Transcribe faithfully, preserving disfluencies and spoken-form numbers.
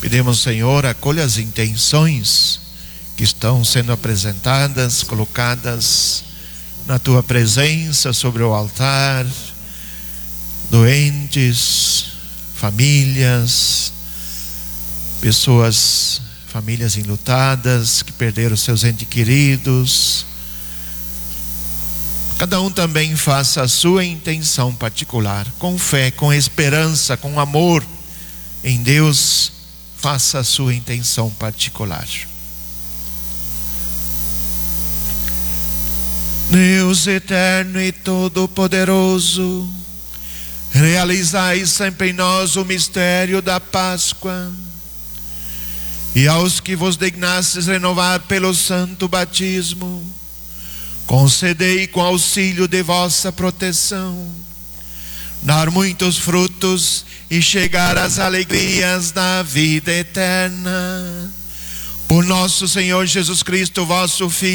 Pedimos, Senhor, acolha as intenções que estão sendo apresentadas, colocadas na Tua presença sobre o altar. Doentes, famílias, pessoas, famílias enlutadas que perderam seus entes queridos. Cada um também faça a sua intenção particular, com fé, com esperança, com amor em Deus. Faça a sua intenção particular. Deus eterno e todo-poderoso, realizai sempre em nós o mistério da Páscoa, e aos que vos dignastes renovar pelo santo batismo, concedei com auxílio de vossa proteção, dar muitos frutos e chegar às alegrias da vida eterna. Por nosso Senhor Jesus Cristo, vosso Filho,